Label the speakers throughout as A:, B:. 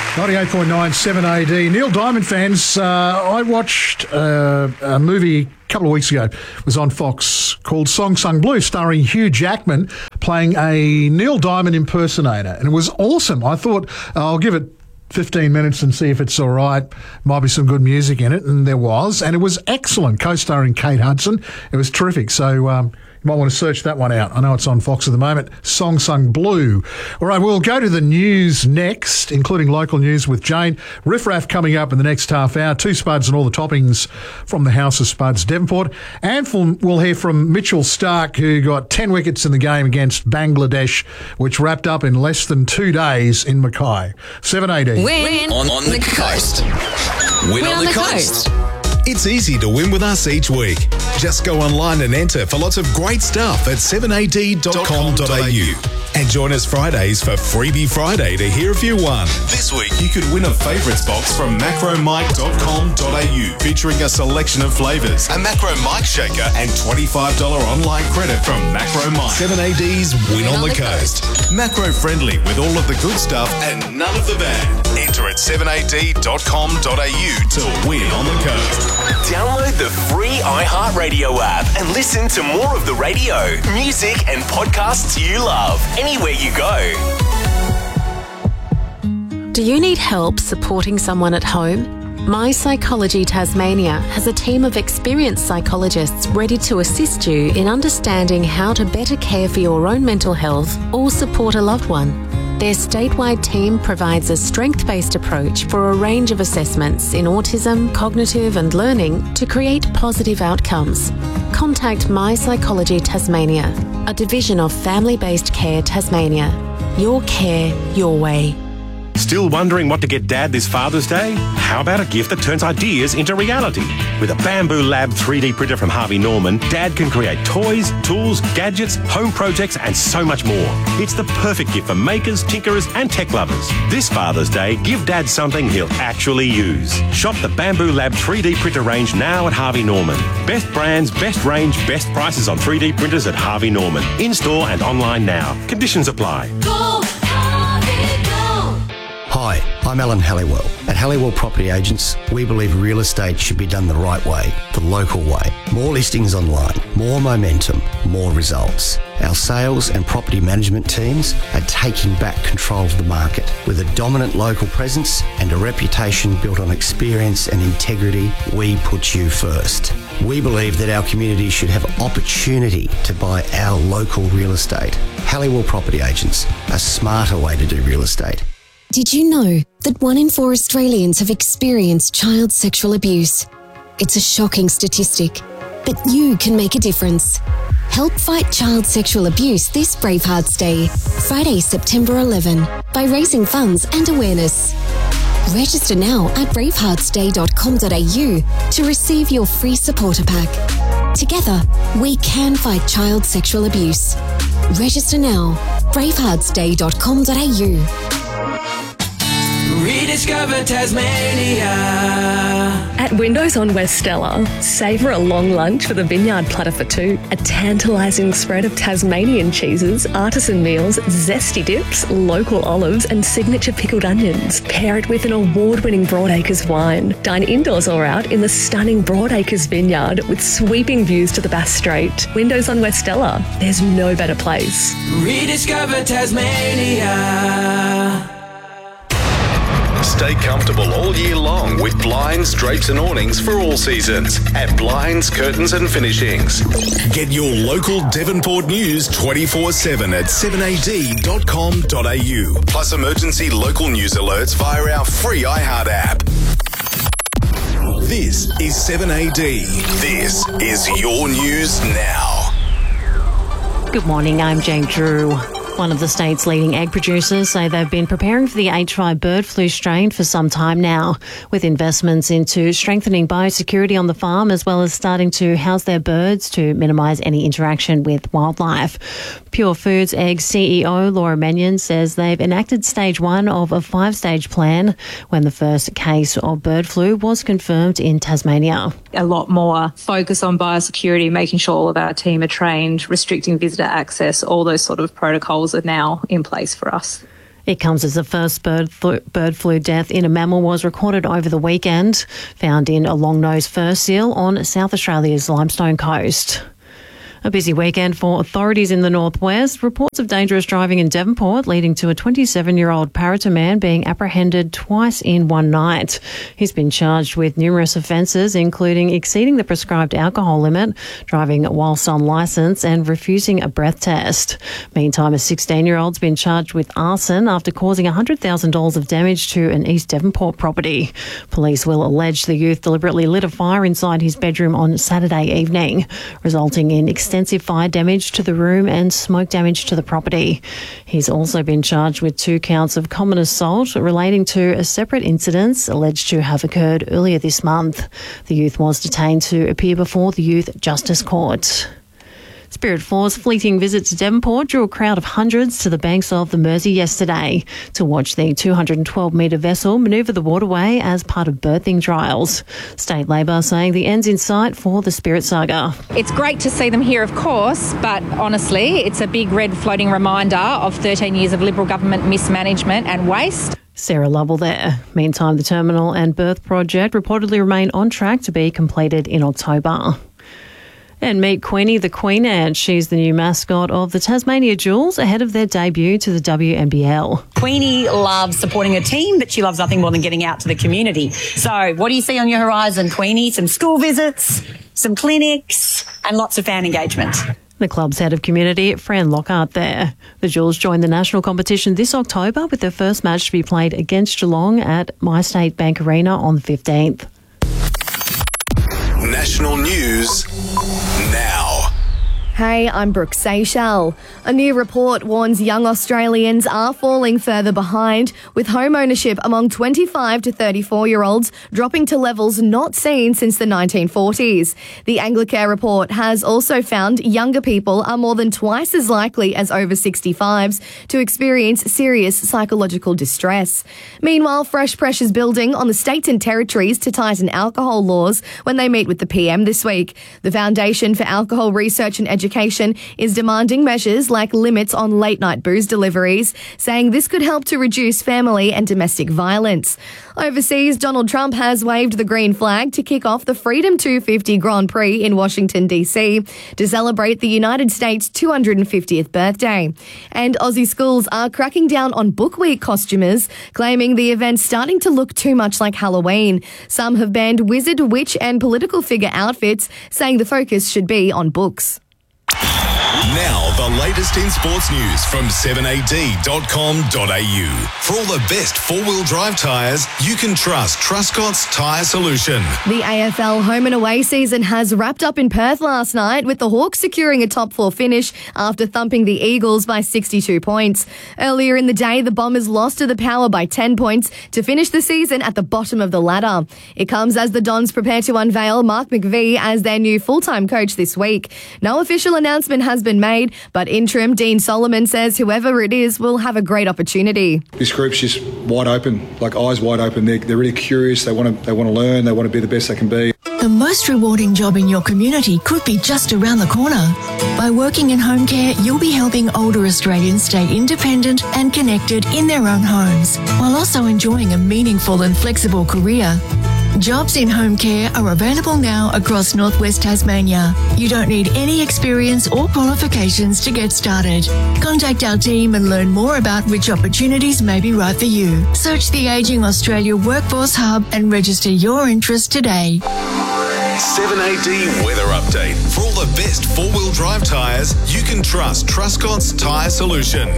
A: 98.9 7AD. Neil Diamond fans, I watched a movie a couple of weeks ago. It was on Fox called Song Sung Blue, starring Hugh Jackman playing a Neil Diamond impersonator. And it was awesome. I thought, I'll give it 15 minutes and see if it's all right. Might be some good music in it, and there was. And it was excellent, co-starring Kate Hudson. It was terrific. So you might want to search that one out. I know it's on Fox at the moment. Song Sung Blue. All right, we'll go to the news next, including local news with Jane. Riff Raff coming up in the next half hour. 2 Spuds and all the toppings from the House of Spuds, Devonport. And we'll hear from Mitchell Starc, who got 10 wickets in the game against Bangladesh, which wrapped up in less than 2 days in Mackay. 7AD.
B: Win on the coast. Win on the coast.
C: It's easy to win with us each week. Just go online and enter for lots of great stuff at 7ad.com.au. And join us Fridays for Freebie Friday to hear if you won. This week you could win a favourites box from macromike.com.au featuring a selection of flavours, a Macro Mike shaker and $25 online credit from Macro Mike. 7AD's Win on the Coast. Macro friendly with all of the good stuff and none of the bad. Enter at 7ad.com.au to win on the coast.
D: Download the free iHeartRadio app and listen to more of the radio, music and podcasts you love anywhere you go.
E: Do you need help supporting someone at home? My Psychology Tasmania has a team of experienced psychologists ready to assist you in understanding how to better care for your own mental health or support a loved one. Their statewide team provides a strength-based approach for a range of assessments in autism, cognitive and learning to create positive outcomes. Contact My Psychology Tasmania, a division of Family-Based Care Tasmania. Your care, your way.
F: Still wondering what to get Dad this Father's Day? How about a gift that turns ideas into reality? With a Bamboo Lab 3D printer from Harvey Norman, Dad can create toys, tools, gadgets, home projects and so much more. It's the perfect gift for makers, tinkerers and tech lovers. This Father's Day, give Dad something he'll actually use. Shop the Bamboo Lab 3D printer range now at Harvey Norman. Best brands, best range, best prices on 3D printers at Harvey Norman. In-store and online now. Conditions apply.
B: Go, Harvey, go.
G: Hi, I'm Alan Halliwell. At Halliwell Property Agents, we believe real estate should be done the right way, the local way. More listings online, more momentum, more results. Our sales and property management teams are taking back control of the market. With a dominant local presence and a reputation built on experience and integrity, we put you first. We believe that our community should have opportunity to buy our local real estate. Halliwell Property Agents, a smarter way to do real estate.
H: Did you know that 1 in 4 Australians have experienced child sexual abuse? It's a shocking statistic, but you can make a difference. Help fight child sexual abuse this Bravehearts Day, Friday, September 11, by raising funds and awareness. Register now at braveheartsday.com.au to receive your free supporter pack. Together, we can fight child sexual abuse. Register now, braveheartsday.com.au.
I: Rediscover Tasmania.
J: At Windows on West Stella, savour a long lunch with a vineyard platter for 2, a tantalising spread of Tasmanian cheeses, artisan meals, zesty dips, local olives and signature pickled onions. Pair it with an award-winning Broadacres wine. Dine indoors or out in the stunning Broadacres vineyard with sweeping views to the Bass Strait. Windows on West Stella, there's no better place.
I: Rediscover Tasmania.
C: Stay comfortable all year long with blinds, drapes and awnings for all seasons at Blinds, Curtains and Finishings. Get your local Devonport news 24/7 at 7ad.com.au. Plus emergency local news alerts via our free iHeart app. This is 7AD. This is your news now.
K: Good morning, I'm Jane Drew. One of the state's leading egg producers say they've been preparing for the H5 bird flu strain for some time now, with investments into strengthening biosecurity on the farm as well as starting to house their birds to minimise any interaction with wildlife. Pure Foods Egg CEO Laura Mannion says they've enacted stage 1 of a 5-stage plan when the first case of bird flu was confirmed in Tasmania.
L: A lot more focus on biosecurity, making sure all of our team are trained, restricting visitor access, all those sort of protocols are now in place for us.
K: It comes as the first bird flu death in a mammal was recorded over the weekend, found in a long-nosed fur seal on South Australia's Limestone Coast. A busy weekend for authorities in the northwest. Reports of dangerous driving in Devonport leading to a 27-year-old Parramatta man being apprehended twice in one night. He's been charged with numerous offences, including exceeding the prescribed alcohol limit, driving whilst on licence and refusing a breath test. Meantime, a 16-year-old's been charged with arson after causing $100,000 of damage to an East Devonport property. Police will allege the youth deliberately lit a fire inside his bedroom on Saturday evening, resulting in extensive fire damage to the room and smoke damage to the property. He's also been charged with 2 counts of common assault relating to a separate incident alleged to have occurred earlier this month. The youth was detained to appear before the Youth Justice Court. Spirit 4's fleeting visit to Devonport drew a crowd of hundreds to the banks of the Mersey yesterday to watch the 212-metre vessel manoeuvre the waterway as part of berthing trials. State Labor saying the end's in sight for the Spirit saga.
I: It's great to see them here, of course, but honestly, it's a big red floating reminder of 13 years of Liberal government mismanagement and waste.
K: Sarah Lovell there. Meantime, the terminal and berth project reportedly remain on track to be completed in October. And meet Queenie the Queen Ant. She's the new mascot of the Tasmania Jewels ahead of their debut to the WNBL.
M: Queenie loves supporting her team, but she loves nothing more than getting out to the community. So what do you see on your horizon, Queenie? Some school visits, some clinics, and lots of fan engagement.
K: The club's head of community, Fran Lockhart there. The Jewels join the national competition this October with their first match to be played against Geelong at MyState Bank Arena on the 15th.
C: National news now.
N: Hey, I'm Brooke Seychelles. A new report warns young Australians are falling further behind, with home ownership among 25 to 34-year-olds dropping to levels not seen since the 1940s. The Anglicare report has also found younger people are more than twice as likely as over 65s to experience serious psychological distress. Meanwhile, fresh pressures building on the states and territories to tighten alcohol laws when they meet with the PM this week. The Foundation for Alcohol Research and Education is demanding measures like limits on late-night booze deliveries, saying this could help to reduce family and domestic violence. Overseas, Donald Trump has waved the green flag to kick off the Freedom 250 Grand Prix in Washington, D.C. to celebrate the United States' 250th birthday. And Aussie schools are cracking down on Book Week costumers, claiming the event's starting to look too much like Halloween. Some have banned wizard, witch and political figure outfits, saying the focus should be on books.
C: Now, the latest in sports news from 7ad.com.au. For all the best four-wheel drive tyres, you can trust Truscott's Tyre Solution.
N: The AFL home and away season has wrapped up in Perth last night, with the Hawks securing a top 4 finish after thumping the Eagles by 62 points. Earlier in the day, the Bombers lost to the Power by 10 points to finish the season at the bottom of the ladder. It comes as the Dons prepare to unveil Mark McVie as their new full-time coach this week. No official announcement has been made, but interim Dean Solomon says whoever it is will have a great opportunity.
O: This group's just wide open, like eyes wide open. They're really curious. They want to learn. They want to be the best they can be.
P: The most rewarding job in your community could be just around the corner. By working in home care, you'll be helping older Australians stay independent and connected in their own homes, while also enjoying a meaningful and flexible career. Jobs in home care are available now across northwest Tasmania. You don't need any experience or qualifications to get started. Contact our team and learn more about which opportunities may be right for you. Search the Ageing Australia Workforce Hub and register your interest today.
C: 7AD weather update. For all the best four-wheel drive tyres, you can trust Truscott's Tyre Solution.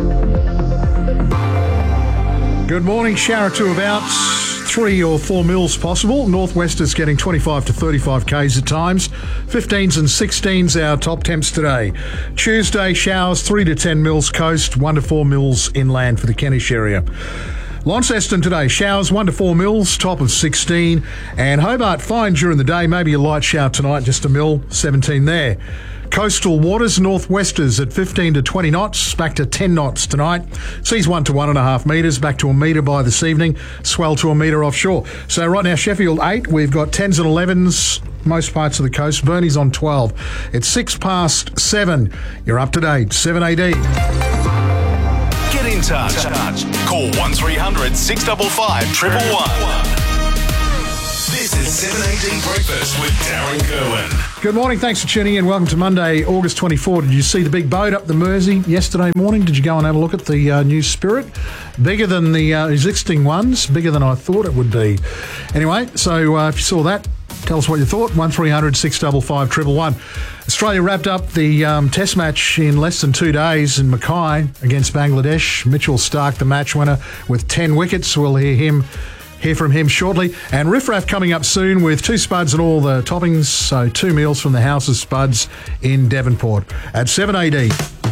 A: Good morning. Shower to about 3 or 4 mils possible. Northwesters getting 25 to 35 k's at times. 15s and 16s our top temps today. Tuesday, showers 3 to 10 mils coast, 1 to 4 mils inland for the Kentish area. Launceston today, showers 1 to 4 mils, top of 16. And Hobart, fine during the day, maybe a light shower tonight, just a mil, 17 there. Coastal waters, northwesters at 15 to 20 knots, back to 10 knots tonight. Seas 1 to 1.5 metres, back to a metre by this evening. Swell to a metre offshore. So right now, Sheffield 8, we've got 10s and 11s, most parts of the coast. Burnie's on 12. It's 6 past 7. You're up to date, 7AD.
C: Get in touch. Call 1300 655 111. This is 7AD Breakfast with Darren Kerwin.
A: Good morning. Thanks for tuning in. Welcome to Monday, August 24. Did you see the big boat up the Mersey yesterday morning? Did you go and have a look at the new Spirit? Bigger than the existing ones, bigger than I thought it would be. Anyway, so if you saw that, tell us what you thought. 1300 655 111. Australia wrapped up the test match in less than 2 days in Mackay against Bangladesh. Mitchell Starc, the match winner, with 10 wickets. We'll hear from him shortly. And Riff Raff coming up soon with 2 spuds and all the toppings. So 2 meals from the House of Spuds in Devonport at 7AD.